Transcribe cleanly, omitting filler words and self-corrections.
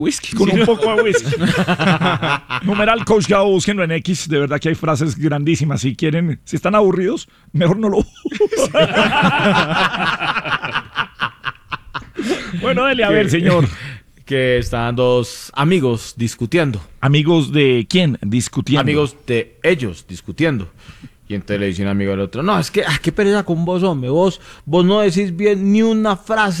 Whisky, con un poco de whisky. Numeral Coach Gabo, búsquenlo en X. De verdad que hay frases grandísimas. Si quieren, si están aburridos, mejor no lo usen. Bueno, dele a ver, señor. Que estaban dos amigos discutiendo. ¿Amigos de quién? Discutiendo. Amigos de ellos discutiendo. Y entonces le dice un amigo al otro, no, es que, qué pereza con vos, hombre. Vos no decís bien ni una frase